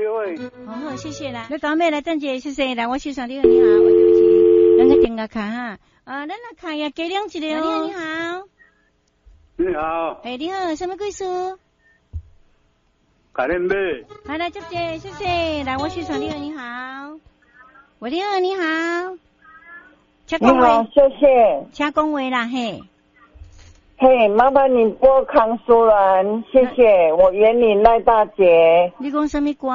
六位。 好，谢谢啦。你讲咩来？郑姐，谢谢。来，我欣赏你好，对不起，咱个电话卡哈。咱来看呀，加两一个哦。你好。 你好。 你好，什么贵书？ 卡len贝。 好，来，郑姐，谢谢。来，我欣赏你好。喂，你好，你好。 你好，谢谢。 请讲话啦，嘿。 嘿，麻烦你播康淑兰，谢谢。我原你赖大姐。 你讲什么歌？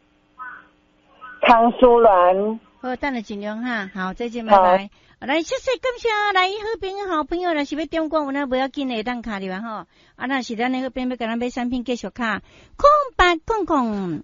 康淑兰。 好，等下尽量哈。好，再见，拜拜。来，谢谢，感谢来好朋友、好朋友啦，是要点歌，有那不要紧的，当卡的哇吼。那是咱那边要跟咱买产品继续卡，0800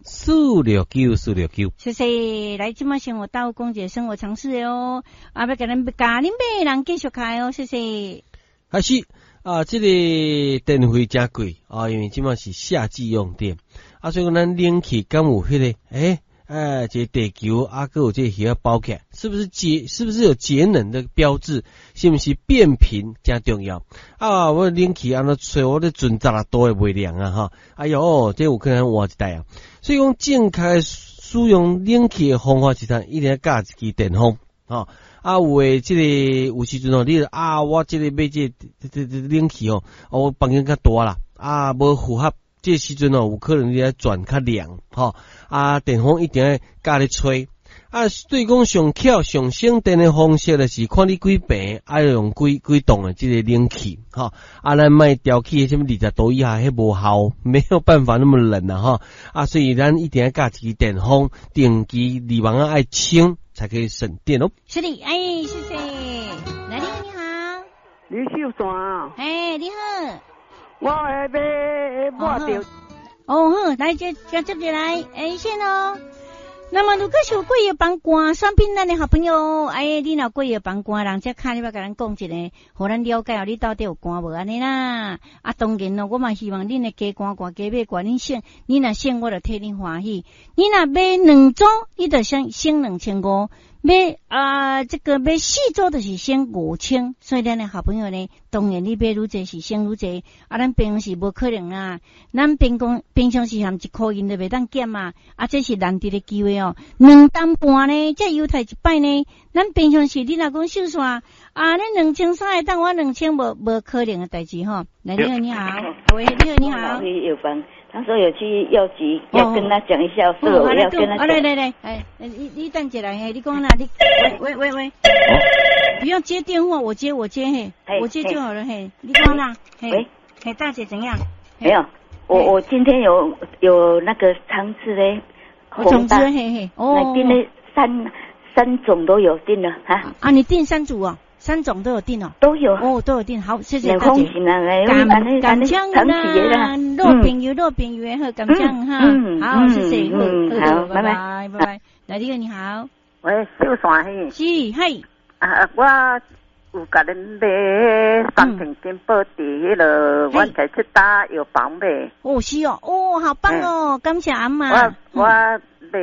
469。 谢谢，来今麦生活到讲解生活常识哦，要跟咱家里买人继续卡哦，谢谢。 还是这个电费真贵因为今麦是夏季用电所以讲咱冷气敢有迄个这地球还有这个包起来，是不是有节能的标志？是不是变频真重要我冷气安那吹我的准十度也袂凉哈。哎呦，这有可能换一台所以讲正确使用冷气的方法是啥？一定要加一支电风有诶，有时阵你我这个买这冷气我房间较大啦无符合。这时阵有可能你来转较凉电风一定要加咧吹对讲上巧上省电的方式就是看你几平要用几栋的这个冷气咱卖调起什么20度以下迄无效，没有办法那么冷所以咱一定要加一支电风，定期2万爱清才可以省电哦。 是的，谢谢。来，你好， 李秀山。 你好。 我买到好，来接来，先哦。那么如果是有贵业帮官产品，咱的好朋友，你若贵业帮官，人家看你要甲咱讲一个，互咱了解你到底有官无安尼啦。当然咯，我嘛希望恁的加官加买官，恁省，你若省我就替恁欢喜。你若买2组，你就省2500。买这个买4组就是省5000，所以咱的好朋友呢，当然你买愈济是省愈济咱平常是无可能咱平常时含1块银都袂当减这是难得的机会2担半呢，这犹太一摆呢，咱平常时你若讲秀煞恁2300会当我2000无可能的代志来，你好，喂，你好。 他说有去药局，要跟他讲一下，是我要跟他讲。 来，你等一下你讲啦，你喂，不要接电话，我接我接就好了你讲啦，大姐怎样？ 没有，我今天有那个肠子嘞， 红大， 订了三种都有订了你订3组3种都有订都有都有订，好，谢谢大姐。感枪啦，肉饼油好，感枪好，谢谢，好，拜拜。来，你好， 喂，秀山嘿， 是，嘿， 我有甲恁买3瓶金宝地迄个，我才去打药房买。 是好棒感谢阿妈。 我买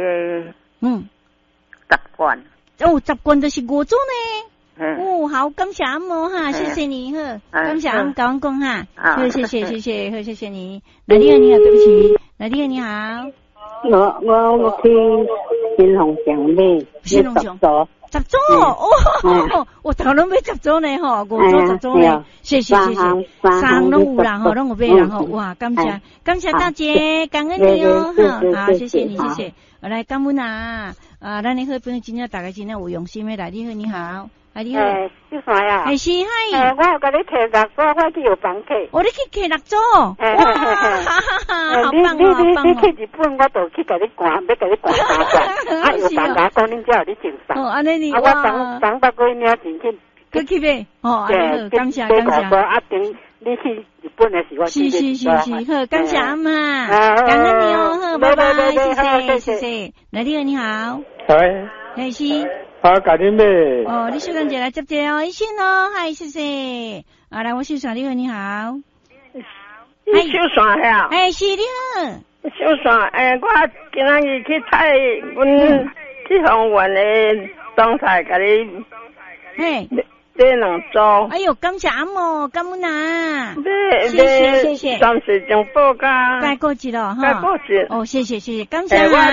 10罐。 10罐就是5组呢。好，感谢阿嬷谢谢你感谢阿嬷甲我讲好，谢谢你。来，你好，对不起，来，你好。 我去新鸿祥买10组。 10组我头拢买10组呢5组10组呢，谢谢，三拢有啦拢有买啦哇，感谢大姐，感恩你好，谢谢你，谢谢。来，感恩咱的好朋友真正大家真正有用心的来，你好。你好， 秀山呀， 是嗨， 我有甲你摕6组，我去药房摕。 你去摕6组，哇，好棒你摕1本，我就去甲你赶，要甲你赶3罐。药房甲讲恁才有你精神。 安尼你我等百几年前去买，安尼感谢。 你去日本的时候， 是，好，感谢阿妈，感恩你好，拜拜，谢谢。来，你好， 喂， 是。 甲你买。 你小姐姐来接先嗨，谢谢。来，我秀山，你好。 秀山呀。 是你好。 秀山，我今仔日去采阮地方园的种菜，甲你。这2组。 哎呦，感谢阿嬷，感恩谢谢。暂时将报价。 该过节了该过节。 谢谢，感谢。